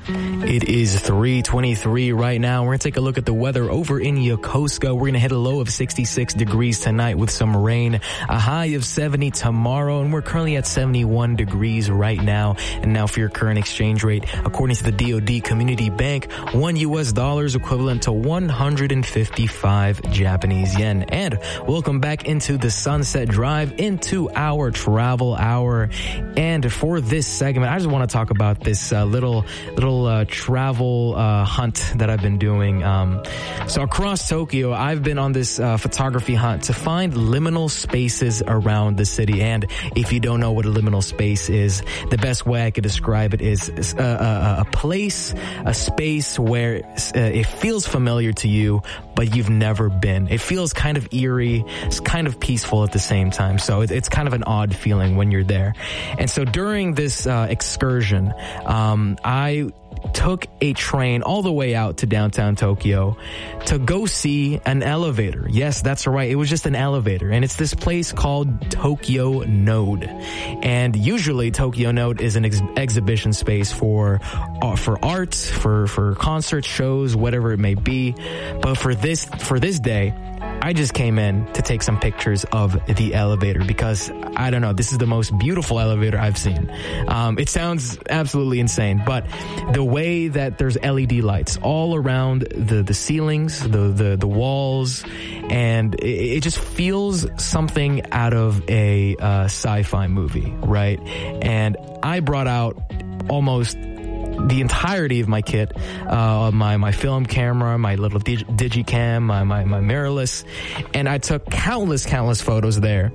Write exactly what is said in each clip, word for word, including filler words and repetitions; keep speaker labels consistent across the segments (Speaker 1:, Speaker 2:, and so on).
Speaker 1: It is three twenty-three right now. We're going to take a look at the weather over in Yokosuka. We're going to hit a low of sixty-six degrees tonight with some rain, a high of seventy tomorrow, and we're currently at seventy-one degrees right now. And now for your current exchange rate, according to the D O D Community Bank, one U S dollar is equivalent to one hundred fifty-five Japanese yen. And welcome back into the Sunset Drive, into our travel hour. And for this segment, I just want to talk about this uh, little little uh, travel uh, hunt that I've been doing. Um, so across Tokyo, I've been on this uh, photography hunt to find liminal spaces around the city. And if you don't know what a liminal space is, the best way I could describe it is a, a, a place, a space where uh, it feels familiar to you, but you've never been. It feels kind of eerie. It's kind of peaceful at the same time. So it, it's kind of an odd feeling when you're there. And so during this uh, excursion, um, I took a train all the way out to downtown Tokyo to go see an elevator. Yes, that's right. It was just an elevator. And it's this place called Tokyo Node. And usually Tokyo Node is an ex- exhibition space for uh, for art, for, for concerts, shows, whatever it may be. But for this, for this day, I just came in to take some pictures of the elevator because, I don't know, this is the most beautiful elevator I've seen. Um, it sounds absolutely insane, but the way that there's L E D lights all around the, the ceilings, the, the, the walls, and it, it just feels something out of a uh, sci-fi movie, right? And I brought out almost the entirety of my kit, uh, my, my film camera, my little dig- digicam, my, my, my mirrorless, and I took countless, countless photos there.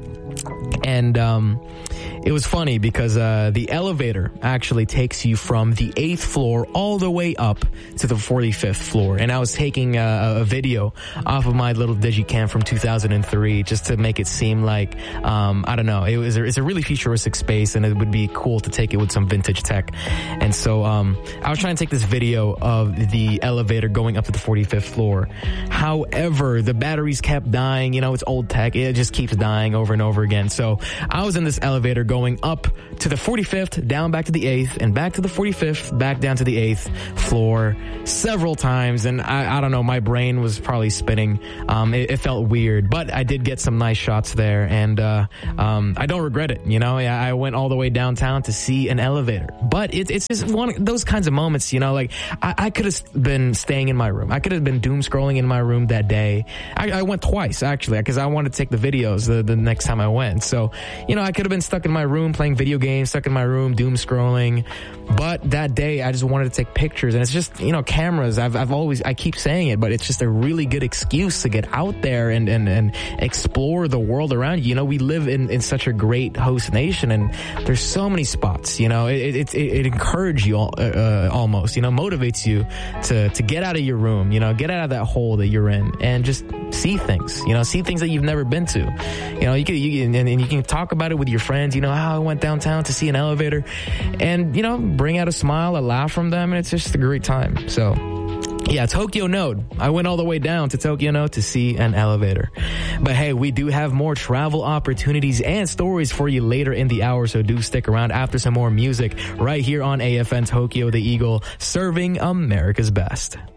Speaker 1: And, um, it was funny because, uh, the elevator actually takes you from the eighth floor all the way up to the forty-fifth floor. And I was taking a, a video off of my little digicam from two thousand three just to make it seem like, um, I don't know, it was, a, it's a really futuristic space and it would be cool to take it with some vintage tech. And so, um, I was trying to take this video of the elevator going up to the forty-fifth floor. However, the batteries kept dying. You know, it's old tech. It just keeps dying over and over again. So I was in this elevator going up to the forty-fifth, down back to the eighth, and back to the forty-fifth, back down to the eighth floor several times. And I, I don't know, my brain was probably spinning. Um, it, it felt weird, but I did get some nice shots there. And, uh, um, I don't regret it. You know, I went all the way downtown to see an elevator, but it, it's just one of those kinds of moments, you know, like I, I could have been staying in my room. I could have been doom scrolling in my room that day. I, I went twice actually, because I wanted to take the videos the, the next time I went. So, you know, I could have been stuck in my room playing video games, stuck in my room doom scrolling. But that day I just wanted to take pictures, and it's just, you know, cameras. I've, I've always, I keep saying it, but it's just a really good excuse to get out there and, and, and explore the world around you. You know, we live in, in such a great host nation, and there's so many spots, you know, it, it, it, it encourages you all, uh, almost, you know, motivates you to, to get out of your room, you know, get out of that hole that you're in and just see things, you know, see things that you've never been to. You know, you can, you can, and, and you can talk about it with your friends, you know, how I went downtown to see an elevator, and, you know, bring out a smile, a laugh from them, and it's just a great time. So, yeah, Tokyo Node. I went all the way down to Tokyo Node to see an elevator. But hey, we do have more travel opportunities and stories for you later in the hour, so do stick around after some more music right here on A F N Tokyo the Eagle, serving America's best.